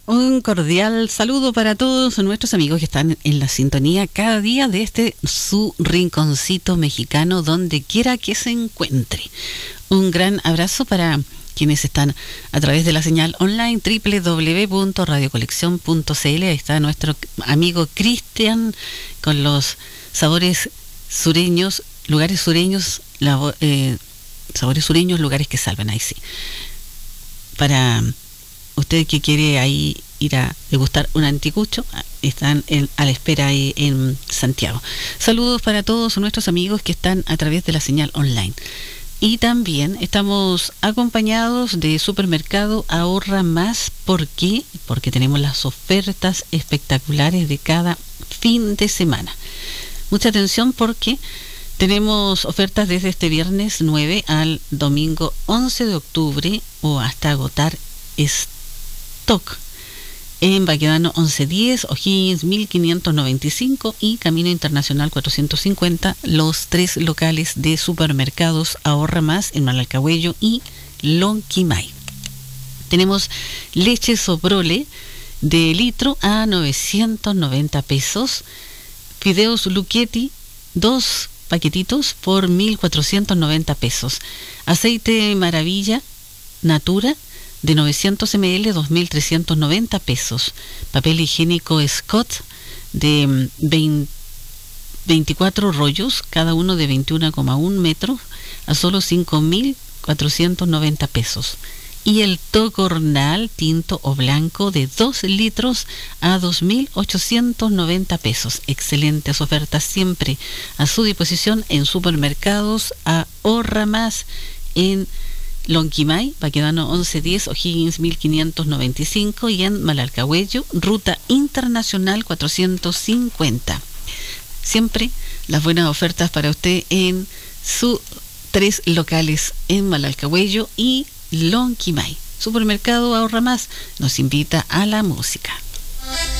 Un cordial saludo para todos nuestros amigos que están en la sintonía cada día de su rinconcito mexicano, donde quiera que se encuentre. Un gran abrazo para quienes están a través de la señal online www.radiocolección.cl. Ahí está nuestro amigo Cristian con los sabores sureños, lugares sureños, sabores sureños, lugares que salvan. Ahí sí. Para usted que quiere ahí ir a degustar un anticucho, están a la espera ahí en Santiago. Saludos para todos nuestros amigos que están a través de la señal online. Y también estamos acompañados de Supermercado Ahorra Más. ¿Por qué? Porque tenemos las ofertas espectaculares de cada fin de semana. Mucha atención porque tenemos ofertas desde este viernes 9 al domingo 11 de octubre o hasta agotar stock en Baquedano 1110, O'Higgins 1595 y Camino Internacional 450, los tres locales de Supermercados Ahorra Más en Malalcahuello y Lonquimay. Tenemos leche Soprole de litro a 990 pesos, fideos Lucchetti 2 paquetitos por 1.490 pesos, aceite Maravilla Natura de 900 ml, 2.390 pesos. Papel higiénico Scott de 24 rollos, cada uno de 21,1 metros, a solo 5.490 pesos. Y el Tocornal tinto o blanco de 2 litros a 2.890 pesos. Excelentes ofertas siempre a su disposición en Supermercados Ahorra Más en Lonquimay, Baquedano 1110, O'Higgins 1595 y en Malalcahuello, Ruta Internacional 450. Siempre las buenas ofertas para usted en sus tres locales en Malalcahuello y Lonquimay. Supermercado Ahorra Más nos invita a la música.